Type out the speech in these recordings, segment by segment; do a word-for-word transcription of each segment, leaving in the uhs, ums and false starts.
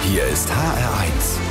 Hier ist H R eins.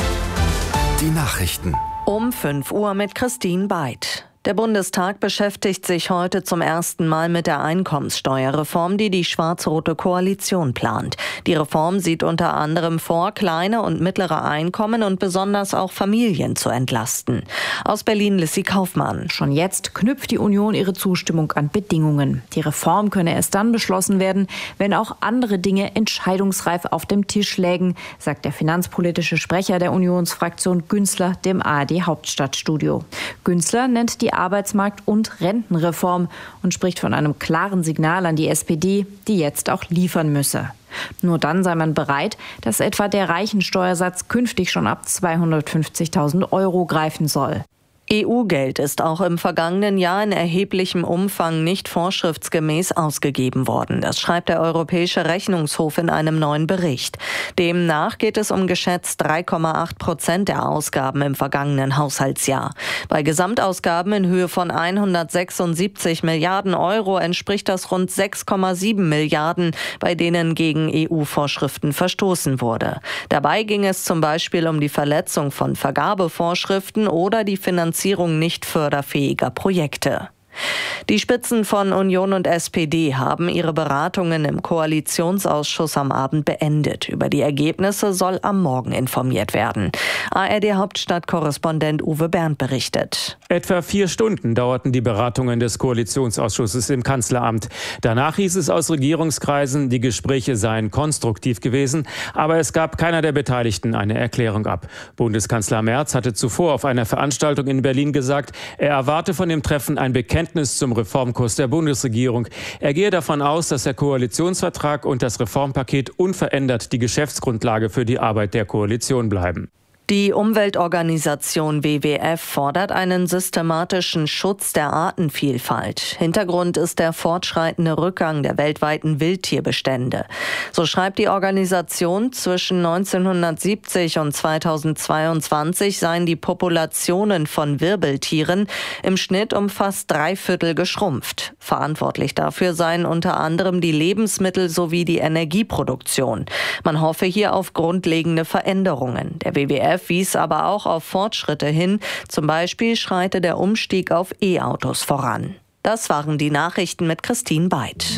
Die Nachrichten. Um fünf Uhr mit Christine Beid. Der Bundestag beschäftigt sich heute zum ersten Mal mit der Einkommenssteuerreform, die die schwarz-rote Koalition plant. Die Reform sieht unter anderem vor, kleine und mittlere Einkommen und besonders auch Familien zu entlasten. Aus Berlin Lissy Kaufmann. Schon jetzt knüpft die Union ihre Zustimmung an Bedingungen. Die Reform könne erst dann beschlossen werden, wenn auch andere Dinge entscheidungsreif auf dem Tisch lägen, sagt der finanzpolitische Sprecher der Unionsfraktion Günzler dem A R D-Hauptstadtstudio. Günzler nennt die Arbeitsmarkt- und Rentenreform und spricht von einem klaren Signal an die S P D, die jetzt auch liefern müsse. Nur dann sei man bereit, dass etwa der Reichensteuersatz künftig schon ab zweihundertfünfzigtausend Euro greifen soll. E U-Geld ist auch im vergangenen Jahr in erheblichem Umfang nicht vorschriftsgemäß ausgegeben worden. Das schreibt der Europäische Rechnungshof in einem neuen Bericht. Demnach geht es um geschätzt drei Komma acht Prozent der Ausgaben im vergangenen Haushaltsjahr. Bei Gesamtausgaben in Höhe von hundertsechsundsiebzig Milliarden Euro entspricht das rund sechs Komma sieben Milliarden, bei denen gegen E U-Vorschriften verstoßen wurde. Dabei ging es zum Beispiel um die Verletzung von Vergabevorschriften oder die Finanzierung nicht förderfähiger Projekte. Die Spitzen von Union und S P D haben ihre Beratungen im Koalitionsausschuss am Abend beendet. Über die Ergebnisse soll am Morgen informiert werden. A R D-Hauptstadtkorrespondent Uwe Bernd berichtet. Etwa vier Stunden dauerten die Beratungen des Koalitionsausschusses im Kanzleramt. Danach hieß es aus Regierungskreisen, die Gespräche seien konstruktiv gewesen, aber es gab keiner der Beteiligten eine Erklärung ab. Bundeskanzler Merz hatte zuvor auf einer Veranstaltung in Berlin gesagt, er erwarte von dem Treffen ein Bekenntnis zum Reformkurs der Bundesregierung. Er gehe davon aus, dass der Koalitionsvertrag und das Reformpaket unverändert die Geschäftsgrundlage für die Arbeit der Koalition bleiben. Die Umweltorganisation W W F fordert einen systematischen Schutz der Artenvielfalt. Hintergrund ist der fortschreitende Rückgang der weltweiten Wildtierbestände. So schreibt die Organisation, zwischen neunzehnhundertsiebzig und zweitausendzweiundzwanzig seien die Populationen von Wirbeltieren im Schnitt um fast drei Viertel geschrumpft. Verantwortlich dafür seien unter anderem die Lebensmittel sowie die Energieproduktion. Man hoffe hier auf grundlegende Veränderungen. Der W W F wies aber auch auf Fortschritte hin. Zum Beispiel schreite der Umstieg auf E-Autos voran. Das waren die Nachrichten mit Christine Beid.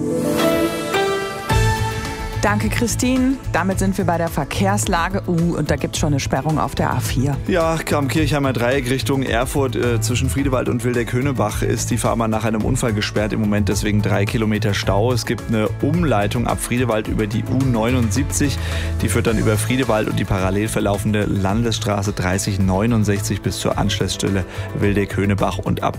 Danke, Christine. Damit sind wir bei der Verkehrslage. Uh, und da gibt es schon eine Sperrung auf der A vier. Ja, am Kirchheimer Dreieck Richtung Erfurt äh, zwischen Friedewald und Wildeck-Höhnebach ist die Fahrbahn nach einem Unfall gesperrt. Im Moment deswegen drei Kilometer Stau. Es gibt eine Umleitung ab Friedewald über die U neunundsiebzig. Die führt dann über Friedewald und die parallel verlaufende Landesstraße dreißig neunundsechzig bis zur Anschlussstelle Wildeck-Höhnebach und ab